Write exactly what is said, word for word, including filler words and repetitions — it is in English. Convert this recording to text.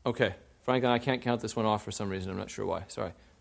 Okay. Franklin, I can't count this one off for some reason. I'm not sure why. Sorry.